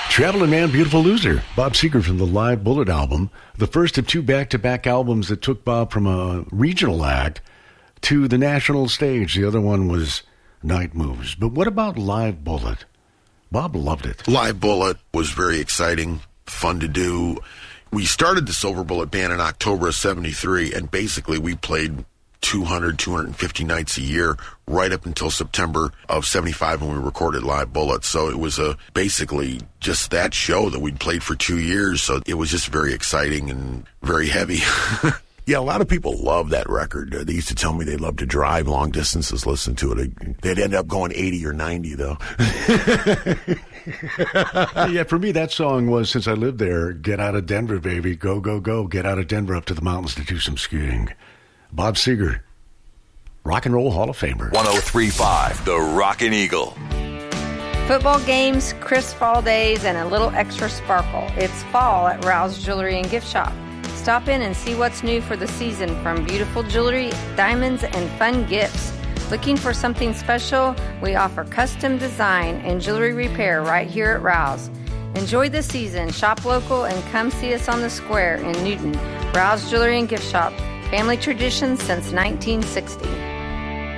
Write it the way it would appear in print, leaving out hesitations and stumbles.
Traveling Man, Beautiful Loser. Bob Seger from the Live Bullet album. The first of two back-to-back albums that took Bob from a regional act to the national stage. The other one was Night Moves. But what about Live Bullet? Bob loved it. Live Bullet was very exciting, fun to do. We started the Silver Bullet Band in October of 73, and basically we played 250 nights a year right up until September of 75 when we recorded Live Bullet. So it was basically just that show that we'd played for 2 years. So it was just very exciting and very heavy. Yeah, a lot of people love that record. They used to tell me they loved to drive long distances, listen to it. They'd end up going 80 or 90, though. Yeah, for me, that song was, since I lived there, Get Out of Denver, baby. Go, go, go. Get out of Denver up to the mountains to do some skiing. Bob Seger, Rock and Roll Hall of Famer. 103.5, The Rockin' Eagle. Football games, crisp fall days, and a little extra sparkle. It's fall at Rouse Jewelry and Gift Shop. Stop in and see what's new for the season, from beautiful jewelry, diamonds, and fun gifts. Looking for something special? We offer custom design and jewelry repair right here at Rouse. Enjoy the season, shop local, and come see us on the square in Newton. Rouse Jewelry and Gift Shop, family tradition since 1960.